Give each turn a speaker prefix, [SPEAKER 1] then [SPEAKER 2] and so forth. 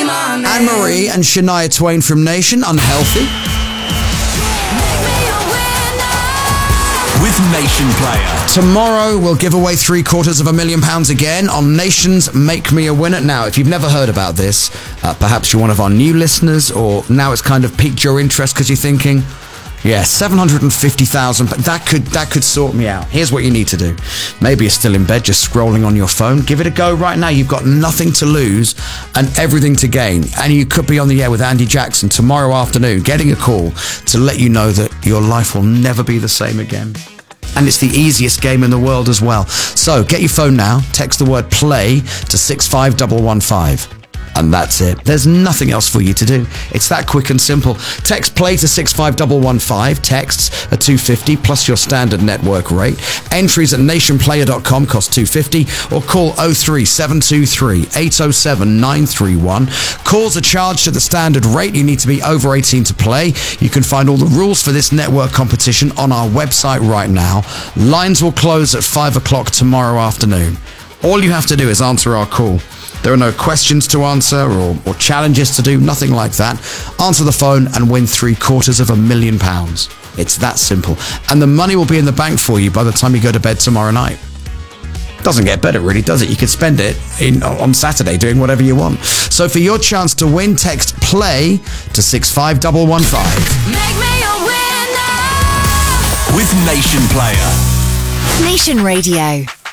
[SPEAKER 1] my name.
[SPEAKER 2] Anne-Marie and Shania Twain from Nation, Unhealthy.
[SPEAKER 3] With Nation Player.
[SPEAKER 2] Tomorrow we'll give away £750,000 again on Nation's Make Me a Winner. Now, if you've never heard about this, perhaps you're one of our new listeners, or now it's kind of piqued your interest because you're thinking, yeah, 750,000, that could sort me out. Here's what you need to do. Maybe you're still in bed, just scrolling on your phone. Give it a go right now. You've got nothing to lose and everything to gain. And you could be on the air with Andy Jackson tomorrow afternoon, getting a call to let you know that your life will never be the same again. And it's the easiest game in the world as well. So get your phone now, text the word play to 65115. And that's it. There's nothing else for you to do. It's that quick and simple. Text play to 65115. Texts are $250 plus your standard network rate. Entries at nationplayer.com cost $250, or call 03723 807 931. Calls are charged at the standard rate. You need to be over 18 to play. You can find all the rules for this network competition on our website right now. Lines will close at 5 o'clock tomorrow afternoon. All you have to do is answer our call. There are no questions to answer or challenges to do, nothing like that. Answer the phone and win £750,000. It's that simple. And the money will be in the bank for you by the time you go to bed tomorrow night. Doesn't get better, really, does it? You could spend it on Saturday doing whatever you want. So for your chance to win, text play to 65115.
[SPEAKER 1] Make me a winner.
[SPEAKER 3] With Nation Player.
[SPEAKER 4] Nation Radio.